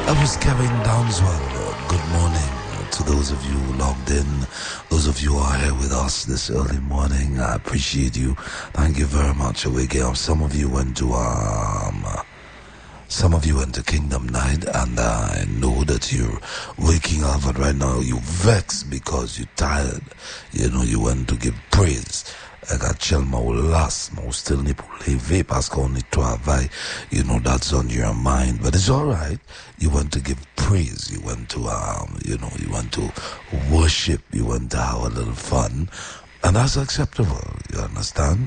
That was Kevin Downswell. Good morning to those of you logged in, those of you who are here with us this early morning. I appreciate you. Thank you very much for waking up. Some of you went to Kingdom Night, and I know that you're waking up, but right now you vex because you're tired. You know, you went to give praise. I got Chelma last, mo still ni vape parce qu'on est travail. You know, that's on your mind, but it's alright. You went to give praise. You went to, you went to worship. You went to have a little fun, and that's acceptable. You understand?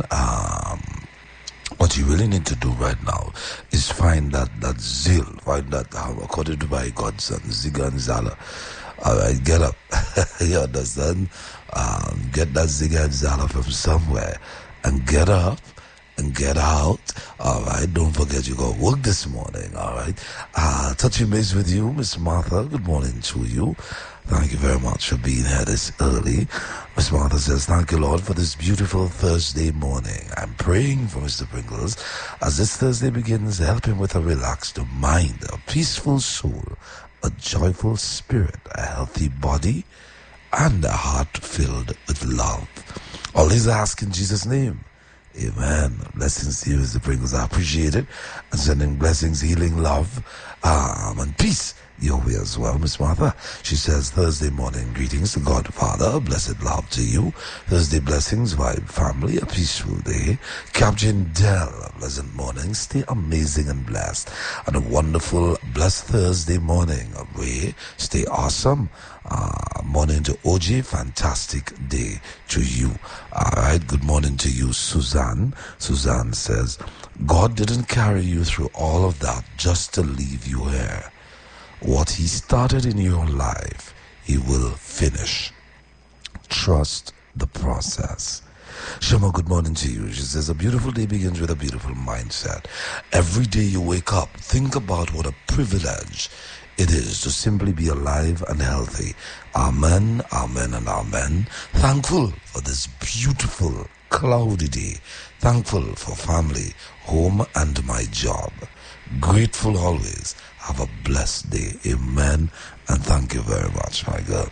What you really need to do right now is find that zeal, find that, according to my godson, Ziga and Zala. Alright, get up. You understand? Get that Ziga and Zala from somewhere and get up and get out. Alright, don't forget you got work this morning. Alright, touching base with you, Miss Martha. Good morning to you. Thank you very much for being here this early. Miss Martha says, thank you, Lord, for this beautiful Thursday morning. I'm praying for Mr. Pringles as this Thursday begins. Help him with a relaxed mind, a peaceful soul, a joyful spirit, a healthy body, and a heart filled with love. All these I ask in Jesus' name. Amen. Blessings to you, Mr. Pringles. I appreciate it. And sending blessings, healing, love, and peace your way as well, Miss Martha. She says, Thursday morning greetings to God Father, blessed love to you. Thursday blessings, vibe family, a peaceful day. Captain Dell, a pleasant morning. Stay amazing and blessed. And a wonderful, blessed Thursday morning. Ray, stay awesome. Morning to OJ, fantastic day to you. Alright, good morning to you, Suzanne. Suzanne says, God didn't carry you through all of that just to leave you here. What he started in your life, he will finish. Trust the process. Shema, good morning to you. She says, a beautiful day begins with a beautiful mindset. Every day you wake up, think about what a privilege it is to simply be alive and healthy. Amen, amen, and amen. Thankful for this beautiful, cloudy day. Thankful for family, home, and my job. Grateful always. Have a blessed day. Amen. And thank you very much, my girl.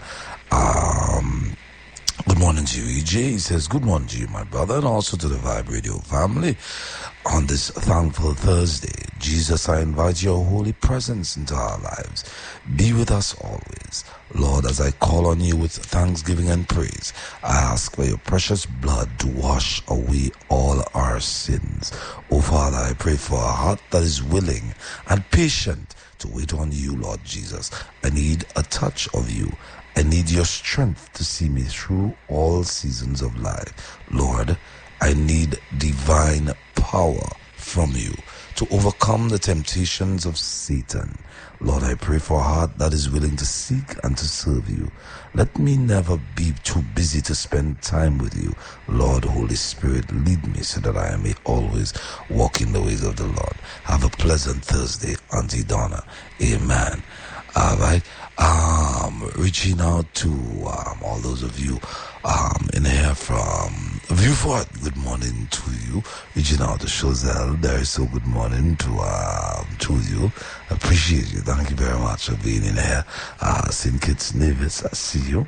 Good morning to you, EJ. He says, good morning to you, my brother, and also to the Vibe Radio family. On this thankful Thursday, Jesus, I invite your holy presence into our lives. Be with us always. Lord, as I call on you with thanksgiving and praise, I ask for your precious blood to wash away all our sins. Oh, Father, I pray for a heart that is willing and patient to wait on you, Lord Jesus. I need a touch of you. I need your strength to see me through all seasons of life. Lord, I need divine power from you to overcome the temptations of Satan. Lord, I pray for a heart that is willing to seek and to serve you. Let me never be too busy to spend time with you. Lord, Holy Spirit, lead me so that I may always walk in the ways of the Lord. Have a pleasant Thursday, Auntie Donna. Amen. All right. Reaching out to all those of you in here from Viewfort, good morning to you. Reaching out to Chazelle, there is so good morning to you. Appreciate you. Thank you very much for being in here. St. Kitts Nevis, I see you.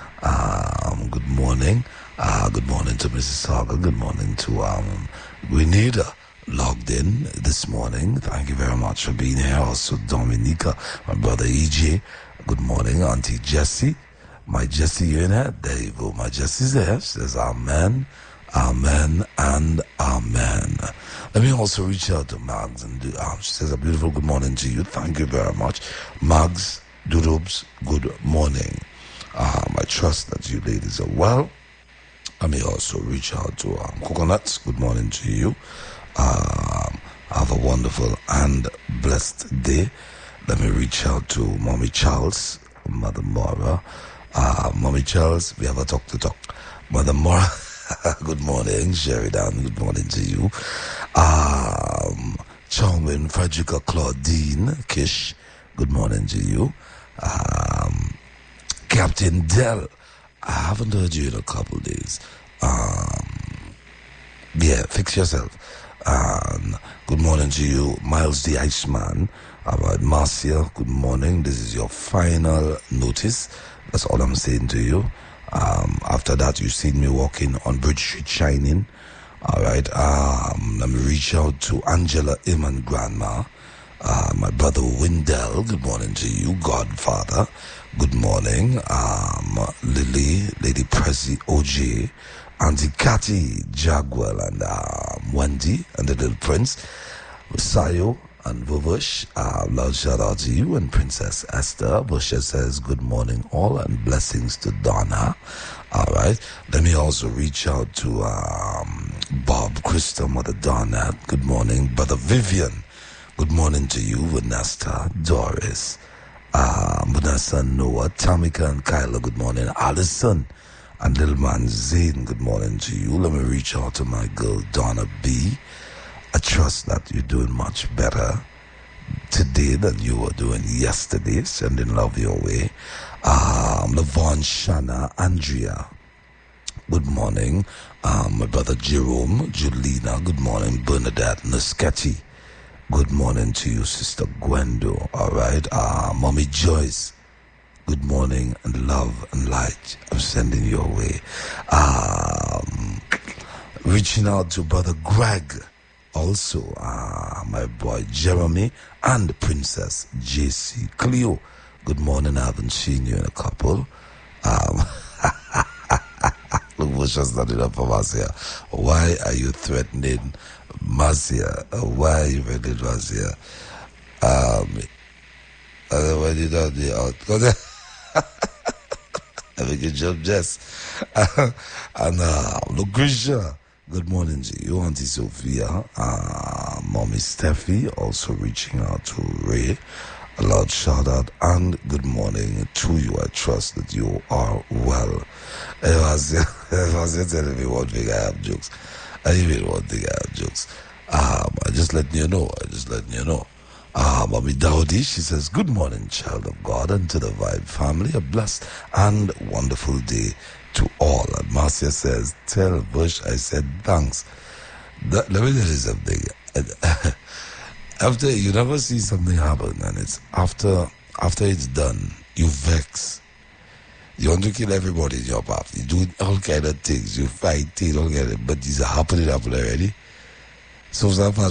Good morning. Good morning to Mrs. Saga. Good morning to Grenada. Logged in this morning. Thank you very much for being here. Also, Dominica, my brother EJ. Good morning, Auntie Jessie. My Jessie, you in here? There you go. My Jessie's there. She says, Amen, Amen, and Amen. Let me also reach out to Mags and she says, a beautiful good morning to you. Thank you very much. Mags, Dudubs, good morning. I trust that you ladies are well. Let me also reach out to Coconuts. Good morning to you. Have a wonderful and blessed day. Let me reach out to Mommy Charles, Mother Mora. Mommy Charles, we have a talk to talk. Mother Mora, good morning. Sheridan, good morning to you. Chongwin Frederica Claudine Kish, good morning to you. Captain Dell, I haven't heard you in a couple days. Yeah, fix yourself. Good morning to you, Miles the Iceman. All right, Marcia, good morning. This is your final notice. That's all I'm saying to you. After that, you've seen me walking on Bridge Street shining. All right, let me reach out to Angela Iman Grandma. My brother Windell, good morning to you. Godfather, good morning. Lily, Lady Prezi, OJ, Auntie Cathy, Jaguar, and Wendy, and the little prince, Sayo, and Vuvush. Loud shout out to you and Princess Esther. Busha says, good morning all, and blessings to Donna. All right. Let me also reach out to Bob, Krista, Mother Donna. Good morning. Brother Vivian. Good morning to you, Vanessa, Doris, Vanessa, Noah, Tamika, and Kyla. Good morning. Allison and little man Zane. Good morning to you. Let me reach out to my girl, Donna B. I trust that you're doing much better today than you were doing yesterday. Sending love your way. Lavon, Shanna, Andrea. Good morning. My brother Jerome, Julina. Good morning. Bernadette, Nusketi. Good morning to you, Sister Gwendo. All right. Mommy Joyce. Good morning and love and light. I'm sending your way. Reaching out to Brother Greg. Also, my boy Jeremy and Princess JC Cleo. Good morning. I haven't seen you in a couple. Look, what's just not enough for Marcia. Why are you threatening Marcia? Why are you threatening Marcia? Why did I do out? I make a job, Jess. And Lucretia, good morning to you, Auntie Sophia. Mommy Steffi, also reaching out to Ray. A loud shout out and good morning to you. I trust that you are well. I was telling me one thing, I have jokes. I even one thing, I have jokes. I just letting you know. Mommy Dowdy, she says, good morning, child of God, and to the Vibe family. A blessed and wonderful day to all. And Marcia says, tell Bush I said thanks. Let me tell you something. After you never see something happen, and it's after it's done, you vex. You want to kill everybody in your path. You do all kind of things. You fight things, all kind of, but it's happening already. So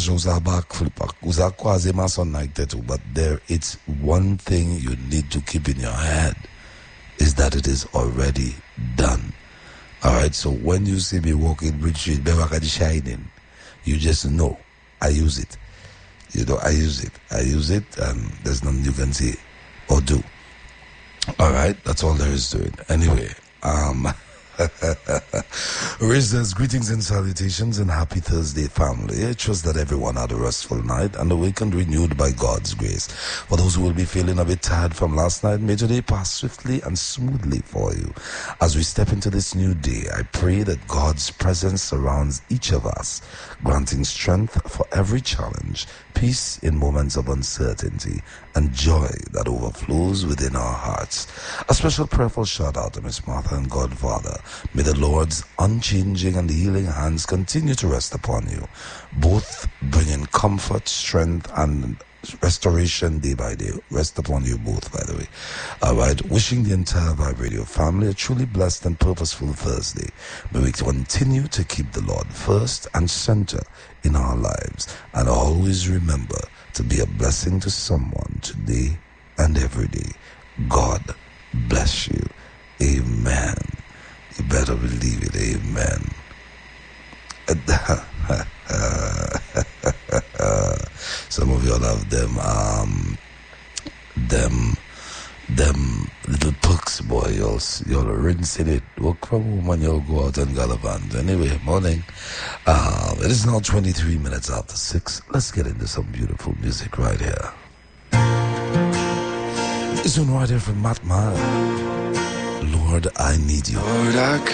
but there it's one thing you need to keep in your head is that it is already done. Alright, so when you see me walking Bridge Street, shining, you just know I use it. I use it, and there's nothing you can say or do. Alright, that's all there is to it. Anyway, Riz says, greetings and salutations and happy Thursday, family. I trust that everyone had a restful night and awakened renewed by God's grace. For those who will be feeling a bit tired from last night, may today pass swiftly and smoothly for you. As we step into this new day, I pray that God's presence surrounds each of us, granting strength for every challenge, peace in moments of uncertainty, and joy that overflows within our hearts. A special prayerful shout out to Miss Martha and Godfather. May the Lord's unchanging and healing hands continue to rest upon you, both bringing comfort, strength, and restoration day by day. Rest upon you both, by the way. Alright, wishing the entire Vibe Radio family a truly blessed and purposeful Thursday. May we continue to keep the Lord first and center in our lives, and always remember to be a blessing to someone today and every day. God bless you. Amen. You better believe it. Amen. Some of y'all have them little pucks, boy. Y'all are rinsing it. Work from home and y'all go out and gallivant. Anyway, morning. It is now 23 minutes after 6. Let's get into some beautiful music right here. This one right here from Matt Meyer. Lord, I need you. Lord, I